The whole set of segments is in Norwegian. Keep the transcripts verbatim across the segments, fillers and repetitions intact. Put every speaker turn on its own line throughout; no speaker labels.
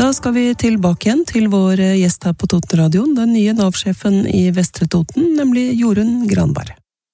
Da skal vi tilbake igjen til vår gjest her på Totenradioen, den nye Nav-sjefen i Vestre Toten, nemlig Jorunn Granberg.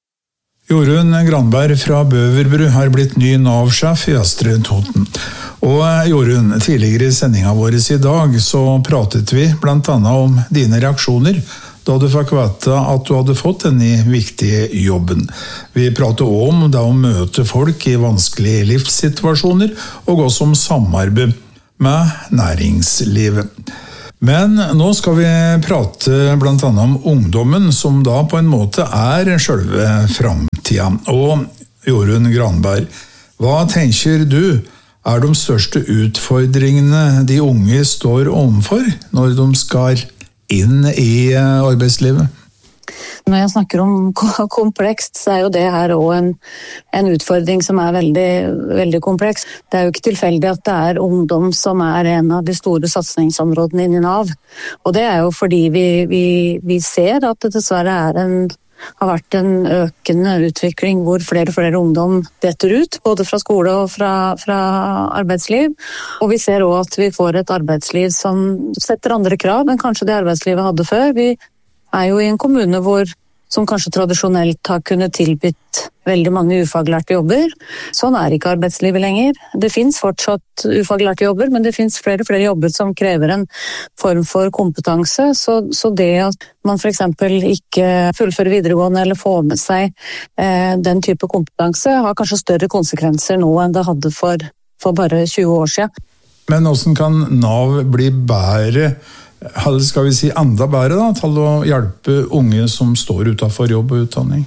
Jorunn Granberg fra Bøverbru har blitt ny Nav-sjef i Vestre Toten. Og Jorunn, tidligere i sendingen vår i dag så pratet vi blant annet om dine reaksjoner da du fikk vite at du hadde fått denne viktige jobben. Vi pratet også om da å møte folk i vanskelige livssituasjoner og også om samarbeid med næringslivet. Men nå skal vi prate blant annet om ungdommen, som da på en måte er selve framtiden. Og Jorunn Granberg, hva tenker du er de største utfordringene de unge står overfor når de skal inn i arbeidslivet?
Når jeg snakker om komplekst, så er jo det her også en, en utfordring som er veldig, veldig kompleks. Det er jo ikke tilfeldig at det er ungdom som er en av de store satsingsområdene innen Nav. Og det er jo fordi vi, vi, vi ser at det dessverre er en, har vært en økende utvikling hvor flere og flere ungdom detter ut, både fra skole og fra, fra arbeidsliv. Og vi ser også at vi får et arbeidsliv som setter andre krav enn kanskje det arbeidslivet hadde før. Vi er jo i en kommune hvor, som kanskje tradisjonelt har kunnet tilbytt veldig mange ufaglærte jobber. Sånn er ikke arbeidslivet lenger. Det finnes fortsatt ufaglærte jobber, men det finnes flere og flere jobber som krever en form for kompetanse. Så, så det at man for eksempel ikke fullfører videregående eller får med seg eh, den type kompetanse, har kanskje større konsekvenser nå enn det hadde for, for bare tjue år siden.
Men hvordan kan Nav bli bedre, eller skal vi si enda bedre da, til å hjelpe unge som står utenfor jobb og utdanning?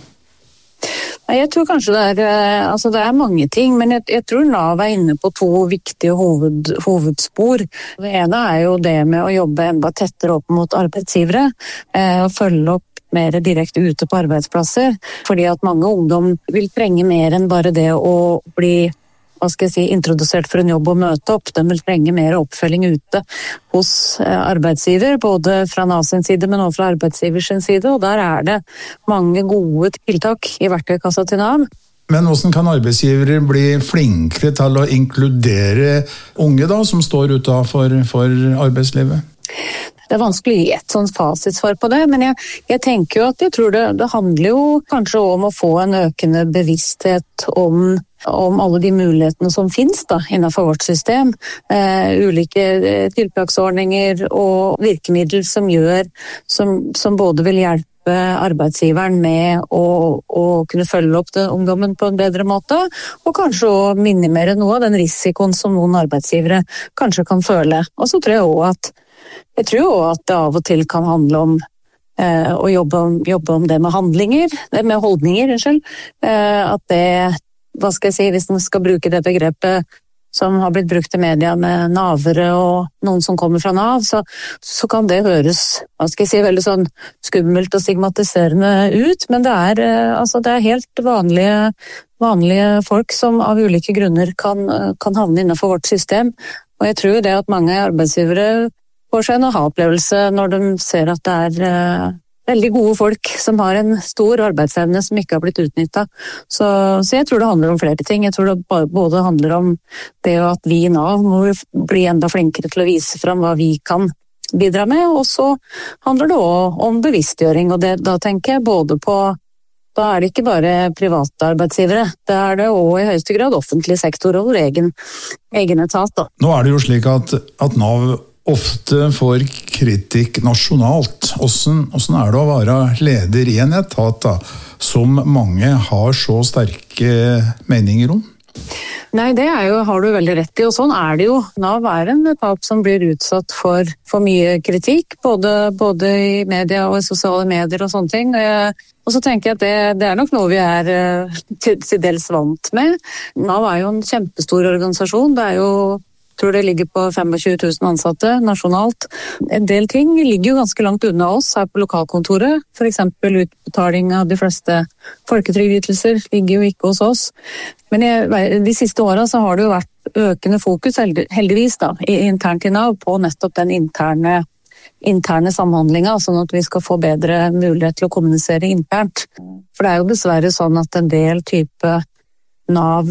Jeg tror kanskje det er, altså det er mange ting, men jeg, jeg tror Nav er inne på to viktige hoved, hovedspor. Det ene er jo det med å jobbe enda tettere opp mot arbeidsgivere, eh, og følge opp mer direkte ute på arbeidsplasser, fordi at mange ungdom vil trenge mer enn bare det å bli hva skal jeg si, introdusert for en jobb og møte opp. De vil trenge mer oppfølging ute hos arbeidsgiver, både fra Nav sin side, men også fra arbeidsgivers side, og der er det mange gode tiltak i verktøykassa til Nav.
Men hvordan kan arbeidsgivere bli flinkere til å inkludere unge da, som står utenfor for arbeidslivet?
Det er vanskelig å gi et sånt fasitsvar på det, men jeg, jeg tenker jo at jeg tror det, det handler jo kanskje om å få en økende bevissthet om, om alle de mulighetene som finnes da, innenfor vårt system. Eh, ulike tiltaksordninger og virkemidler som gjør, som, som både vil hjelpe arbeidsgiveren med å, å kunne følge opp det, ungdommen på en bedre måte, og kanskje å minimere noe av den risikoen som noen arbeidsgivere kanskje kan føle. Og så tror jeg også at Jeg tror jo at det av og til kan handle om eh, å jobbe om, jobbe om det med handlinger, det med holdninger, unnskyld. Eh, at det, hva skal jeg si, hvis man skal bruke det begrepet som har blitt brukt i media med navere og noen som kommer fra Nav, så, så kan det høres, hva skal jeg si, veldig sånn skummelt og stigmatiserende ut, men det er, eh, altså det er helt vanlige, vanlige folk som av ulike grunner kan, kan havne innenfor vårt system. Og jeg tror det at mange arbeidsgivere får seg en aha-opplevelse når de ser at det er uh, veldig gode folk som har en stor arbeidsevne som ikke har blitt utnyttet. Så, så jeg tror det handler om flere ting. Jeg tror det både handler om det at vi i Nav må bli enda flinkere til å vise frem hva vi kan bidra med, og så handler det også om bevisstgjøring, og det, da tenker jeg både på Da er det ikke bare private arbeidsgivere, det er det også i høyeste grad offentlig sektor og vår egen, egen etat. Da.
Nå er det jo slik at, at Nav ofte får kritikk nasjonalt. Hvordan, hvordan er det å være leder i en etat da, som mange har så sterke meninger om?
Nei, det er jo, har du veldig rett i, og sånn er det jo. Nav er en etat som blir utsatt for, for mye kritikk, både, både i media og i sosiale medier og sånne ting. Og så tenker jeg at det, det er nok noe vi er til, til dels vant med. Nav er jo en kjempestor organisasjon, det er jo Jeg tror det ligger på tjuefem tusen ansatte nasjonalt. En del ting ligger jo ganske langt unna oss her på lokalkontoret. For eksempel utbetaling av de fleste folketrygdytelser ligger jo ikke hos oss. Men jeg, de siste årene så har det jo vært økende fokus, heldigvis da, internt i Nav, på nettopp den interne, interne samhandlinga, sånn at vi skal få bedre mulighet til å kommunisere internt. For det er jo dessverre sånn at en del type Nav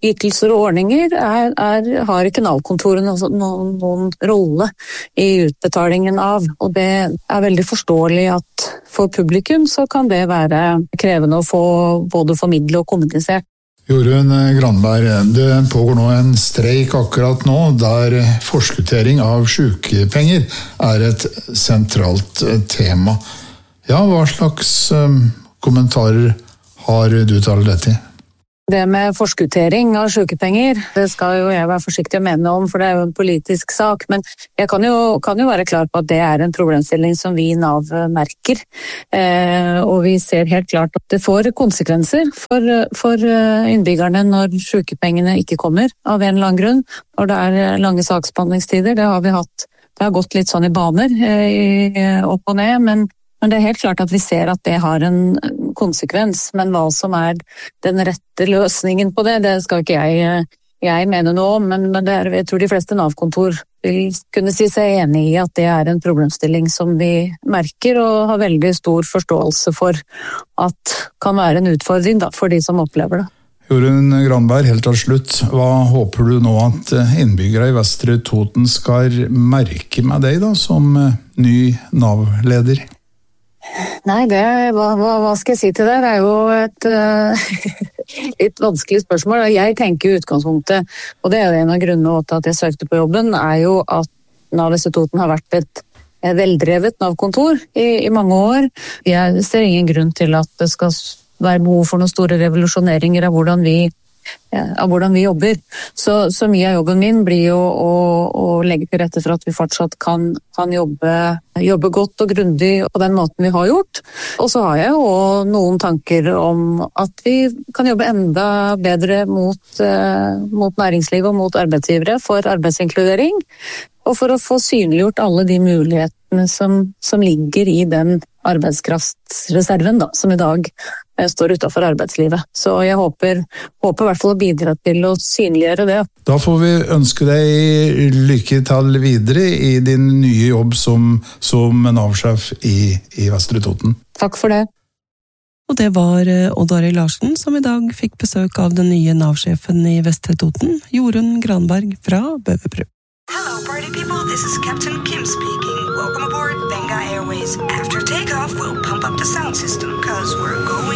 ytelser og ordninger er, er, har ikke Nav-kontorene noen, noen rolle i utbetalingen av. Og det er veldig forståelig at for publikum så kan det være krevende å få både formidle og kommunisert.
Jorunn Granberg, det pågår nå en streik akkurat nå, der forskuttering av sykepenger er et sentralt tema. Ja, hva slags kommentarer har du til alle dette?
Det med forskuttering av sykepenger, det skal jo jeg være forsiktig å mene om, for det er jo en politisk sak, men jeg kan jo, kan jo være klar på at det er en problemstilling som vi i Nav merker, eh, og vi ser helt klart at det får konsekvenser for, for innbyggerne når sykepengene ikke kommer av en eller annen grunn, når det er lange saksbehandlingstider. Det har vi hatt, det har gått litt sånn i baner, eh, opp og ned, men Men det er helt klart at vi ser at det har en konsekvens, men hva som er den rette løsningen på det, det skal ikke jeg, jeg mene noe om, men, men det er, jeg tror de fleste Nav-kontor vil kunne si seg enig i at det er en problemstilling som vi merker og har veldig stor forståelse for at kan være en utfordring da, for de som opplever det.
Jorunn Granberg, helt til slutt, hva håper du nå at innbyggere i Vestre Toten skal merke med deg da, som ny Nav-leder?
Nei, det, hva, hva, hva skal jeg si til det? Det er jo et uh, litt vanskelig spørsmål. Jeg tenker i utgangspunktet, og det er jo en av grunnene til at jeg søkte på jobben, er jo at Nav Vestre Toten har vært et veldrevet Nav-kontor i, i mange år. Jeg ser ingen grunn til at det skal være behov for noen store revolusjoneringer av hvordan vi av hvordan vi jobber. Så, så mye av jobben min blir jo å, å legge til rette for at vi fortsatt kan, kan jobbe, jobbe godt og grundig på den måten vi har gjort. Og så har jeg jo noen tanker om at vi kan jobbe enda bedre mot, eh, mot næringslivet og mot arbeidsgivere for arbeidsinkludering, og for å få synliggjort alle de mulighetene som, som ligger i den arbeidskraftsreserven da, som i dag eh, står utenfor arbeidslivet. Så jeg håper, håper i hvert fall å bidra til å synliggjøre det.
Da får vi ønske deg lykke til videre i din nye jobb som, som Nav-sjef i, i Vestre Toten.
Takk for det.
Og det var Odd Arild Larsen som i dag fikk besøk av den nye Nav-sjefen i Vestre Toten, Jorunn Granberg fra Bøverbru.
Hello, party people. This is Captain Kim speaking. Welcome aboard Benga Airways. After takeoff, we'll pump up the sound system, cause we're going